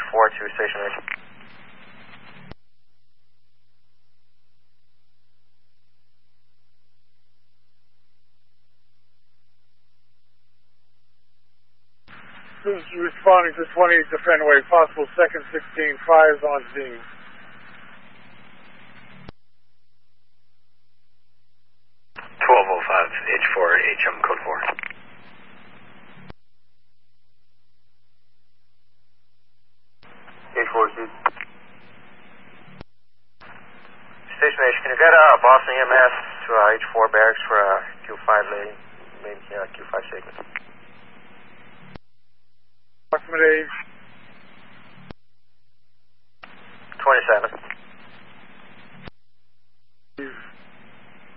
H4 to Station H. This is responding to 28 to Fenway, possible second 16, fires on scene. H4, HM code 4. H4, Station H, can you get Boston EMS to H4 barracks for Q5 lady, maybe Q5 segment? Approximate age? 27.